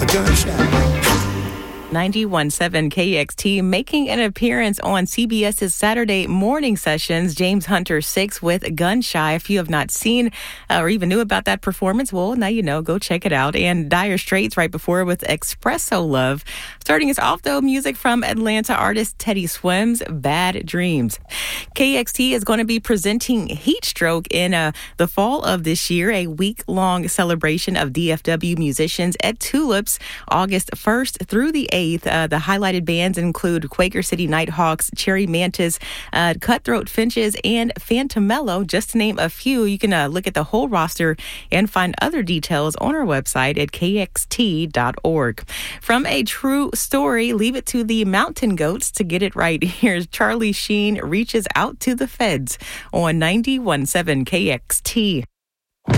gunshot. 91.7 KXT making an appearance on CBS's Saturday morning sessions. James Hunter 6 with Gun Shy. If you have not seen or even knew about that performance, well, now you know. Go check it out. And Dire Straits right before with Espresso Love. Starting us off, though, music from Atlanta artist Teddy Swims, Bad Dreams. KXT is going to be presenting Heatstroke in the fall of this year, a week-long celebration of DFW musicians at Tulips, August 1st through the 8th. The highlighted bands include Quaker City Nighthawks, Cherry Mantis, Cutthroat Finches, and Phantomello, just to name a few. You can look at the whole roster and find other details on our website at kxt.org. From a true story, leave it to the Mountain Goats to get it right. Here's Charlie Sheen reaches out to the feds on 91.7 KXT.